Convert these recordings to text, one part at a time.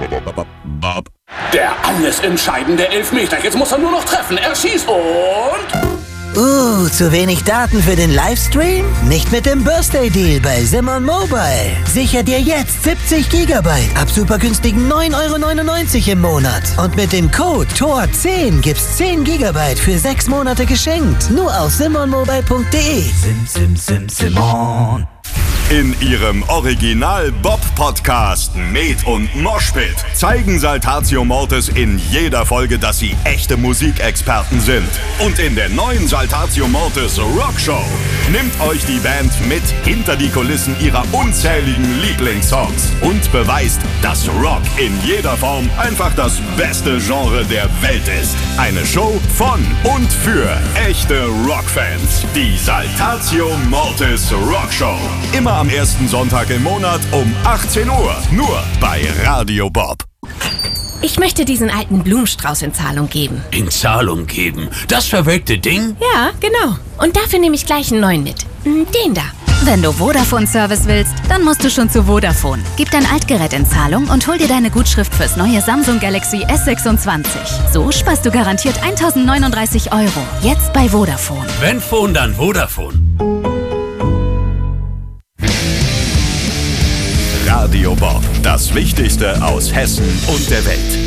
Der alles entscheidende Elfmeter. Jetzt muss er nur noch treffen. Er schießt und... Zu wenig Daten für den Livestream? Nicht mit dem Birthday Deal bei Simon Mobile. Sicher dir jetzt 70 GB ab super günstigen 9,99 € im Monat. Und mit dem Code TOR10 gibt's 10 GB für 6 Monate geschenkt. Nur auf simonmobile.de. Simon. In ihrem Original-Bob-Podcast Med und Moshpit zeigen Saltatio Mortis in jeder Folge, dass sie echte Musikexperten sind. Und in der neuen Saltatio Mortis Rockshow nimmt euch die Band mit hinter die Kulissen ihrer unzähligen Lieblingssongs und beweist, dass Rock in jeder Form einfach das beste Genre der Welt ist. Eine Show von und für echte Rockfans. Die Saltatio Mortis Rockshow. Immer am ersten Sonntag im Monat um 18 Uhr. Nur bei Radio Bob. Ich möchte diesen alten Blumenstrauß in Zahlung geben. In Zahlung geben? Das verwelkte Ding? Ja, genau. Und dafür nehme ich gleich einen neuen mit. Den da. Wenn du Vodafone-Service willst, dann musst du schon zu Vodafone. Gib dein Altgerät in Zahlung und hol dir deine Gutschrift fürs neue Samsung Galaxy S26. So sparst du garantiert 1.039 €. Jetzt bei Vodafone. Wenn Phone, dann Vodafone. Radio Bob, das Wichtigste aus Hessen und der Welt.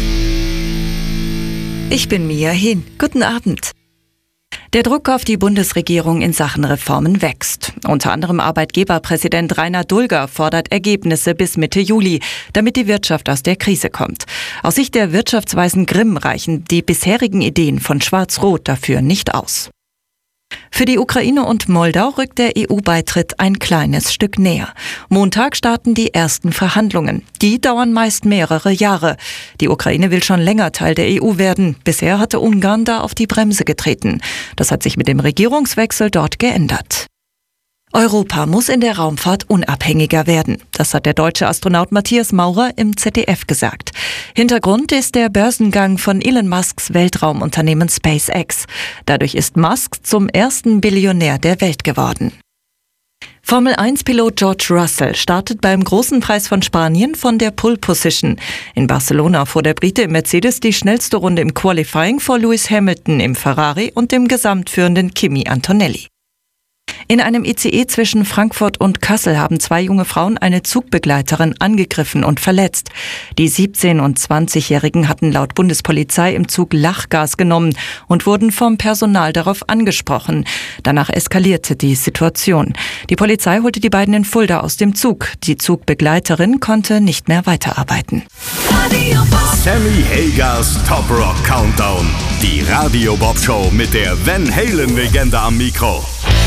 Ich bin Mia Hin. Guten Abend. Der Druck auf die Bundesregierung in Sachen Reformen wächst. Unter anderem Arbeitgeberpräsident Rainer Dulger fordert Ergebnisse bis Mitte Juli, damit die Wirtschaft aus der Krise kommt. Aus Sicht der Wirtschaftsweisen Grimm reichen die bisherigen Ideen von Schwarz-Rot dafür nicht aus. Für die Ukraine und Moldau rückt der EU-Beitritt ein kleines Stück näher. Montag starten die ersten Verhandlungen. Die dauern meist mehrere Jahre. Die Ukraine will schon länger Teil der EU werden. Bisher hatte Ungarn da auf die Bremse getreten. Das hat sich mit dem Regierungswechsel dort geändert. Europa muss in der Raumfahrt unabhängiger werden. Das hat der deutsche Astronaut Matthias Maurer im ZDF gesagt. Hintergrund ist der Börsengang von Elon Musks Weltraumunternehmen SpaceX. Dadurch ist Musk zum ersten Billionär der Welt geworden. Formel-1-Pilot George Russell startet beim Großen Preis von Spanien von der Pole Position. In Barcelona fuhr der Brite im Mercedes die schnellste Runde im Qualifying vor Lewis Hamilton im Ferrari und dem gesamtführenden Kimi Antonelli. In einem ICE zwischen Frankfurt und Kassel haben 2 junge Frauen eine Zugbegleiterin angegriffen und verletzt. Die 17- und 20-Jährigen hatten laut Bundespolizei im Zug Lachgas genommen und wurden vom Personal darauf angesprochen. Danach eskalierte die Situation. Die Polizei holte die beiden in Fulda aus dem Zug. Die Zugbegleiterin konnte nicht mehr weiterarbeiten. Sammy Hagers Top Rock Countdown. Die Radio Bob Show mit der Van Halen-Legende am Mikro.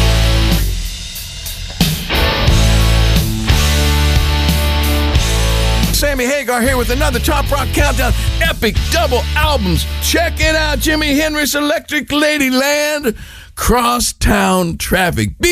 Sammy Hagar here with another Top Rock Countdown epic double albums. Check it out, Jimi Hendrix Electric Ladyland, Crosstown Traffic.